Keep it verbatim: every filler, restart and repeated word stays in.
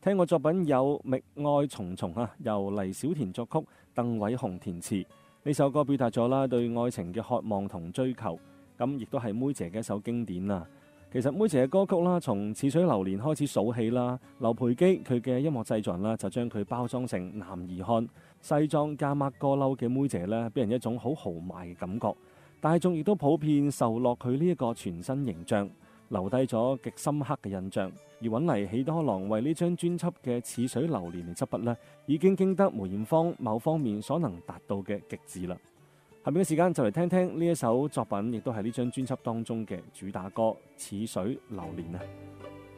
聽過作品有《覓愛重重》啊，由黎小田作曲，鄧偉雄填詞。呢首歌表達咗啦對愛情嘅渴望同追求，咁亦都係梅姐嘅一首經典啊。其實梅姐嘅歌曲啦，從《似水流年》開始數起啦，劉培基佢嘅音樂製作人啦，就將佢包裝成男兒漢西裝加孖哥褸嘅梅姐咧，俾人一種好豪邁嘅感覺。大眾亦都普遍受落佢呢一個全新形象，留低咗極深刻嘅印象。而揾嚟喜多郎為呢張專輯嘅《似水流年》嚟執筆呢，已經經得梅艷芳某方面所能達到嘅極致啦。下面嘅時間就嚟聽聽呢一首作品，亦都係呢張專輯當中嘅主打歌《似水流年》啊。